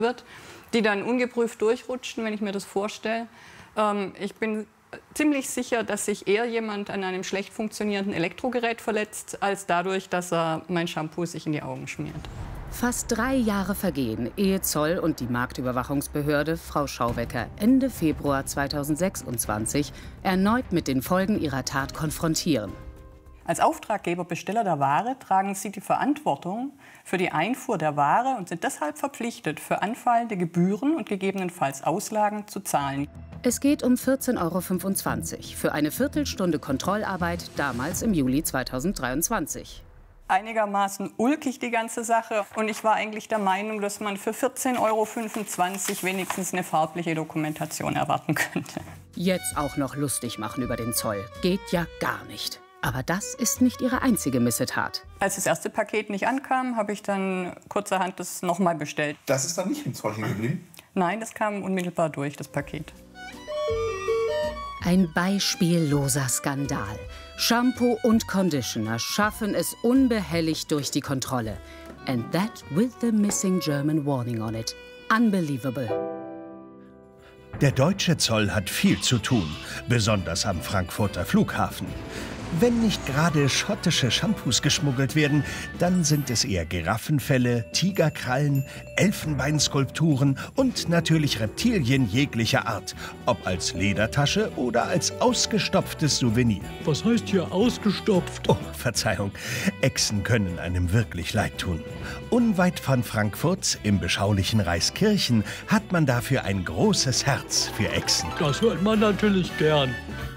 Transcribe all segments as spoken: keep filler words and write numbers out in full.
wird, die dann ungeprüft durchrutschen, wenn ich mir das vorstelle. Ähm, ich bin ziemlich sicher, dass sich eher jemand an einem schlecht funktionierenden Elektrogerät verletzt, als dadurch, dass er mein Shampoo sich in die Augen schmiert. Fast drei Jahre vergehen, ehe Zoll und die Marktüberwachungsbehörde Frau Schauwecker Ende Februar zweitausendsechsundzwanzig erneut mit den Folgen ihrer Tat konfrontieren. Als Auftraggeber, Besteller der Ware tragen Sie die Verantwortung für die Einfuhr der Ware und sind deshalb verpflichtet, für anfallende Gebühren und gegebenenfalls Auslagen zu zahlen. Es geht um vierzehn Euro fünfundzwanzig für eine Viertelstunde Kontrollarbeit, damals im Juli zweitausenddreiundzwanzig. Einigermaßen ulkig die ganze Sache. Und ich war eigentlich der Meinung, dass man für vierzehn Euro fünfundzwanzig wenigstens eine farbliche Dokumentation erwarten könnte. Jetzt auch noch lustig machen über den Zoll. Geht ja gar nicht. Aber das ist nicht ihre einzige Missetat. Als das erste Paket nicht ankam, habe ich dann kurzerhand das nochmal bestellt. Das ist dann nicht im Zoll hängen geblieben? Nein, das kam unmittelbar durch, das Paket. Ein beispielloser Skandal. Shampoo und Conditioner schaffen es unbehelligt durch die Kontrolle. And that with the missing German warning on it. Unbelievable. Der deutsche Zoll hat viel zu tun, besonders am Frankfurter Flughafen. Wenn nicht gerade schottische Shampoos geschmuggelt werden, dann sind es eher Giraffenfelle, Tigerkrallen, Elfenbeinskulpturen und natürlich Reptilien jeglicher Art, ob als Ledertasche oder als ausgestopftes Souvenir. Was heißt hier ausgestopft? Oh, Verzeihung, Echsen können einem wirklich leid tun. Unweit von Frankfurt, im beschaulichen Reiskirchen, hat man dafür ein großes Herz für Echsen. Das hört man natürlich gern.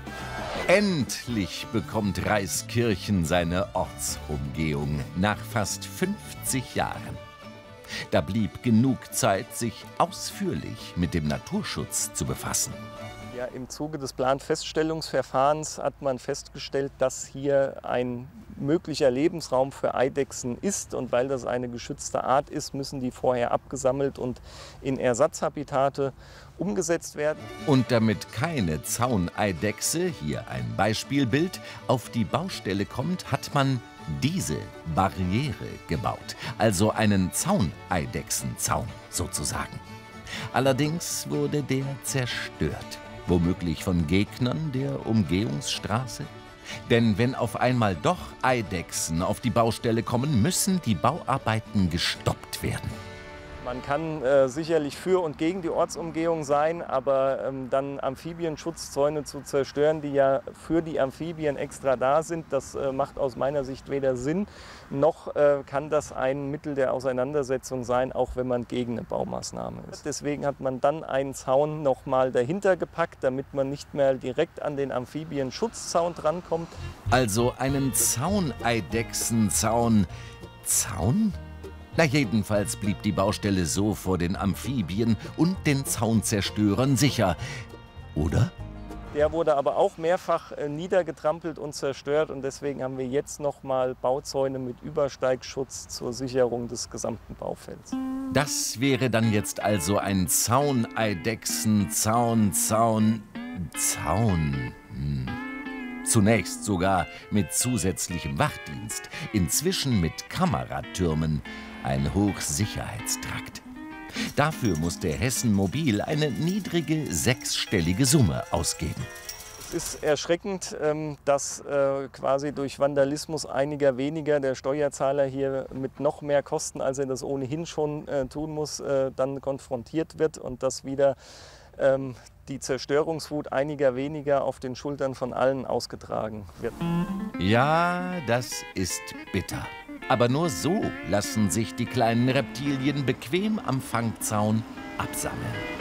Endlich bekommt Reiskirchen seine Ortsumgehung nach fast fünfzig Jahren. Da blieb genug Zeit, sich ausführlich mit dem Naturschutz zu befassen. Ja, im Zuge des Planfeststellungsverfahrens hat man festgestellt, dass hier ein möglicher Lebensraum für Eidechsen ist. Und weil das eine geschützte Art ist, müssen die vorher abgesammelt und in Ersatzhabitate umgesetzt werden. Und damit keine Zauneidechse, hier ein Beispielbild, auf die Baustelle kommt, hat man diese Barriere gebaut. Also einen Zauneidechsenzaun sozusagen. Allerdings wurde der zerstört. Womöglich von Gegnern der Umgehungsstraße? Denn wenn auf einmal doch Eidechsen auf die Baustelle kommen, müssen die Bauarbeiten gestoppt werden. Man kann äh, sicherlich für und gegen die Ortsumgehung sein, aber ähm, dann Amphibienschutzzäune zu zerstören, die ja für die Amphibien extra da sind, das äh, macht aus meiner Sicht weder Sinn, noch äh, kann das ein Mittel der Auseinandersetzung sein, auch wenn man gegen eine Baumaßnahme ist. Deswegen hat man dann einen Zaun noch mal dahinter gepackt, damit man nicht mehr direkt an den Amphibienschutzzaun drankommt. Also einen Zauneidechsenzaun. Zaun? Na, jedenfalls blieb die Baustelle so vor den Amphibien und den Zaunzerstörern sicher. Oder? Der wurde aber auch mehrfach äh, niedergetrampelt und zerstört. Und deswegen haben wir jetzt noch mal Bauzäune mit Übersteigschutz zur Sicherung des gesamten Baufelds. Das wäre dann jetzt also ein Zauneidechsen, Zaun, Zaun, Zaun. Hm. Zunächst sogar mit zusätzlichem Wachdienst, inzwischen mit Kameratürmen. Ein Hochsicherheitstrakt. Dafür musste Hessen Mobil eine niedrige sechsstellige Summe ausgeben. Es ist erschreckend, dass quasi durch Vandalismus einiger weniger der Steuerzahler hier mit noch mehr Kosten, als er das ohnehin schon tun muss, dann konfrontiert wird und dass wieder die Zerstörungswut einiger weniger auf den Schultern von allen ausgetragen wird. Ja, das ist bitter. Aber nur so lassen sich die kleinen Reptilien bequem am Fangzaun absammeln.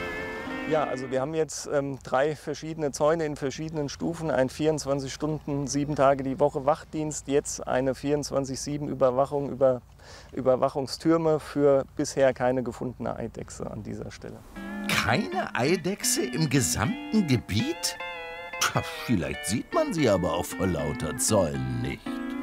Ja, also wir haben jetzt ähm, drei verschiedene Zäune in verschiedenen Stufen. Ein vierundzwanzig Stunden, sieben Tage die Woche Wachdienst. Jetzt eine vierundzwanzig sieben Überwachung über Überwachungstürme für bisher keine gefundene Eidechse an dieser Stelle. Keine Eidechse im gesamten Gebiet? Tja, vielleicht sieht man sie aber auch vor lauter Zäunen nicht.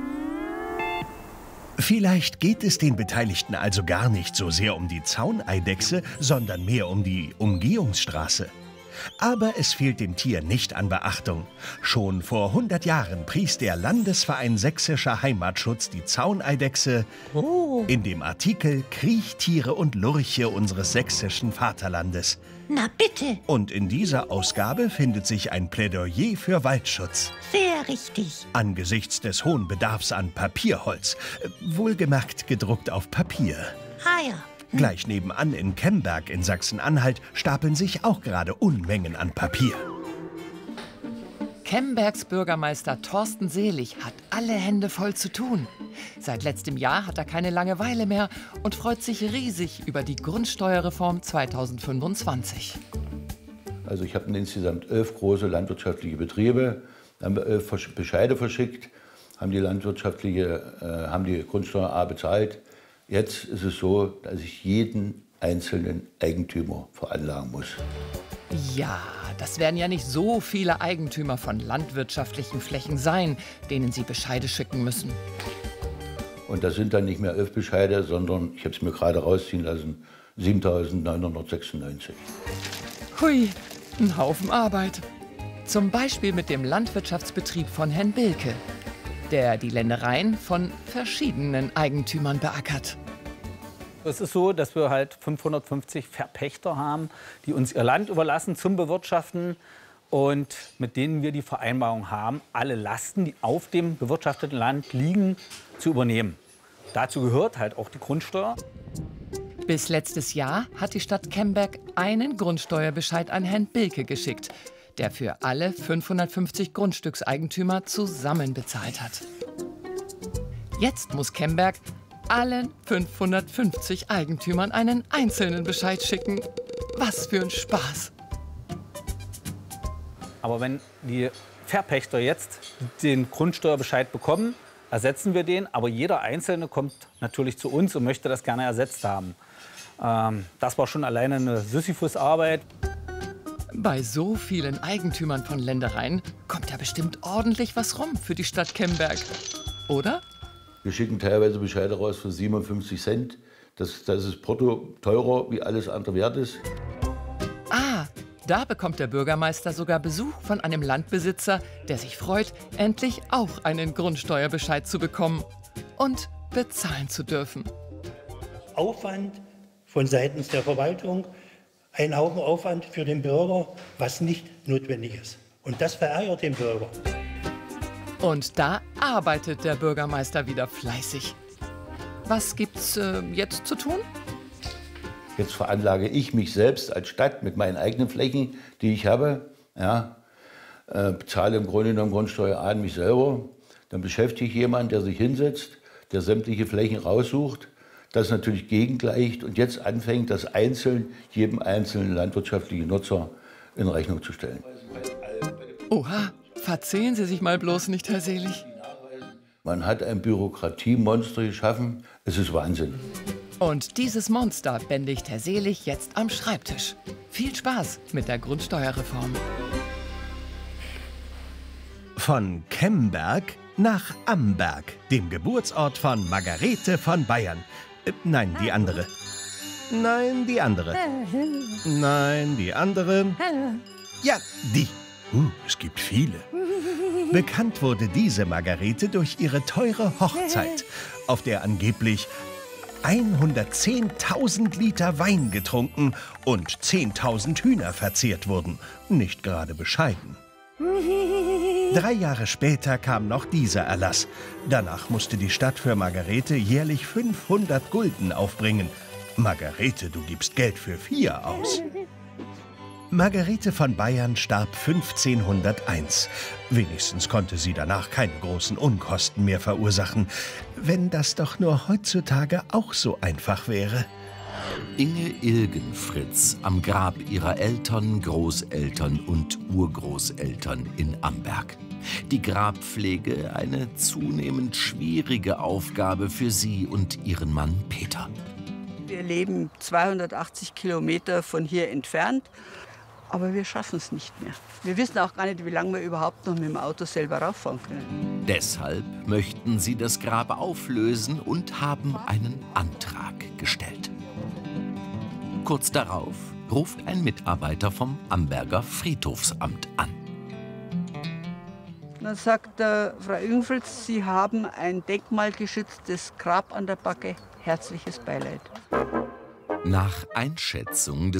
Vielleicht geht es den Beteiligten also gar nicht so sehr um die Zauneidechse, sondern mehr um die Umgehungsstraße. Aber es fehlt dem Tier nicht an Beachtung. Schon vor hundert Jahren pries der Landesverein Sächsischer Heimatschutz die Zauneidechse Oh. in dem Artikel Kriechtiere und Lurche unseres sächsischen Vaterlandes. Na bitte, Und in dieser Ausgabe findet sich ein Plädoyer für Waldschutz. sehr richtig. Angesichts des hohen Bedarfs an Papierholz. Äh, Wohlgemerkt gedruckt auf Papier. Ah ja. Gleich nebenan in Kemberg in Sachsen-Anhalt stapeln sich auch gerade Unmengen an Papier. Kembergs Bürgermeister Thorsten Selig hat alle Hände voll zu tun. Seit letztem Jahr hat er keine Langeweile mehr und freut sich riesig über die Grundsteuerreform zweitausendfünfundzwanzig. Also ich habe insgesamt elf große landwirtschaftliche Betriebe, haben wir elf Versch- Bescheide verschickt, haben die landwirtschaftliche, äh, haben die Grundsteuer A bezahlt. Jetzt ist es so, dass ich jeden einzelnen Eigentümer veranlagen muss. Ja, das werden ja nicht so viele Eigentümer von landwirtschaftlichen Flächen sein, denen Sie Bescheide schicken müssen. Und das sind dann nicht mehr elf Bescheide, sondern, ich habe es mir gerade rausziehen lassen, siebentausendneunhundertsechsundneunzig. Hui, ein Haufen Arbeit. Zum Beispiel mit dem Landwirtschaftsbetrieb von Herrn Bilke, der die Ländereien von verschiedenen Eigentümern beackert. Es ist so, dass wir halt fünfhundertfünfzig Verpächter haben, die uns ihr Land überlassen zum Bewirtschaften und mit denen wir die Vereinbarung haben, alle Lasten, die auf dem bewirtschafteten Land liegen, zu übernehmen. Dazu gehört halt auch die Grundsteuer. Bis letztes Jahr hat die Stadt Kemberg einen Grundsteuerbescheid an Herrn Bilke geschickt, der für alle fünfhundertfünfzig Grundstückseigentümer zusammen bezahlt hat. Jetzt muss Kemberg allen fünfhundertfünfzig Eigentümern einen einzelnen Bescheid schicken. Was für ein Spaß! Aber wenn die Verpächter jetzt den Grundsteuerbescheid bekommen, ersetzen wir den. Aber jeder Einzelne kommt natürlich zu uns und möchte das gerne ersetzt haben. Ähm, das war schon alleine eine Sisyphus-Arbeit. Bei so vielen Eigentümern von Ländereien kommt ja bestimmt ordentlich was rum für die Stadt Kemberg. Oder? Wir schicken teilweise Bescheide raus für siebenundfünfzig Cent. Das, das ist Porto teurer, wie alles andere wert ist. Ah, da bekommt der Bürgermeister sogar Besuch von einem Landbesitzer, der sich freut, endlich auch einen Grundsteuerbescheid zu bekommen und bezahlen zu dürfen. Aufwand von seitens der Verwaltung, ein Haufen Aufwand für den Bürger, was nicht notwendig ist. Und das verärgert den Bürger. Und da arbeitet der Bürgermeister wieder fleißig. Was gibt's äh, jetzt zu tun? Jetzt veranlage ich mich selbst als Stadt mit meinen eigenen Flächen, die ich habe. Ja, äh, bezahle im Grunde genommen Grundsteuer an mich selber. Dann beschäftige ich jemanden, der sich hinsetzt, der sämtliche Flächen raussucht, das natürlich gegengleicht und jetzt anfängt, das einzeln jedem einzelnen landwirtschaftlichen Nutzer in Rechnung zu stellen. Oha, verzählen Sie sich mal bloß nicht, Herr Selig. Man hat ein Bürokratiemonster geschaffen. Es ist Wahnsinn. Und dieses Monster bändigt Herr Selig jetzt am Schreibtisch. Viel Spaß mit der Grundsteuerreform. Von Kemberg nach Amberg, dem Geburtsort von Margarete von Bayern. Äh, nein, die andere. Nein, die andere. Nein, die andere. Ja, die. Uh, es gibt viele. Bekannt wurde diese Margarete durch ihre teure Hochzeit, auf der angeblich hundertzehntausend Liter Wein getrunken und zehntausend Hühner verzehrt wurden. Nicht gerade bescheiden. Drei Jahre später kam noch dieser Erlass. Danach musste die Stadt für Margarete jährlich fünfhundert Gulden aufbringen. Margarete, du gibst Geld für vier aus. Margarete von Bayern starb fünfzehnhunderteins. Wenigstens konnte sie danach keine großen Unkosten mehr verursachen. Wenn das doch nur heutzutage auch so einfach wäre. Inge Ilgenfritz am Grab ihrer Eltern, Großeltern und Urgroßeltern in Amberg. Die Grabpflege eine zunehmend schwierige Aufgabe für sie und ihren Mann Peter. Wir leben zweihundertachtzig Kilometer von hier entfernt, aber wir schaffen es nicht mehr. Wir wissen auch gar nicht, wie lange wir überhaupt noch mit dem Auto selber rauffahren können. Deshalb möchten sie das Grab auflösen und haben einen Antrag gestellt. Kurz darauf ruft ein Mitarbeiter vom Amberger Friedhofsamt an. Dann sagt äh, Frau Jungfritz, Sie haben ein denkmalgeschütztes Grab an der Backe. Herzliches Beileid. Nach Einschätzung des